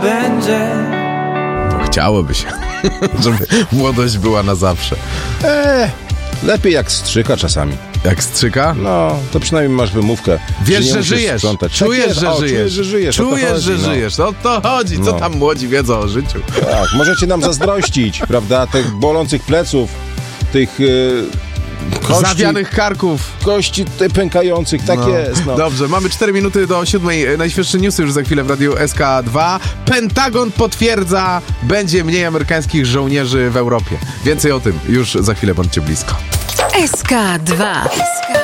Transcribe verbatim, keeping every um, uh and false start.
będzie. No, chciałoby się, żeby młodość była na zawsze. Eee, lepiej jak strzyka czasami. Jak strzyka? No, to przynajmniej masz wymówkę. Wiesz, że, że nie żyjesz. sprzątać. Czujesz, tak że o, żyjesz. Czujesz, że żyjesz. Czujesz, chodzi, że no. żyjesz. O to chodzi. Co No. tam młodzi wiedzą o życiu? Tak, możecie nam zazdrościć, prawda? Tych bolących pleców, tych yy, kości, Zawianych karków. kości te pękających, tak No. jest. No. Dobrze, mamy cztery minuty do siódmej. Najświeższe newsy już za chwilę w Radiu S K dwa. Pentagon potwierdza, będzie mniej amerykańskich żołnierzy w Europie. Więcej o tym już za chwilę, bądźcie blisko. S K dwa.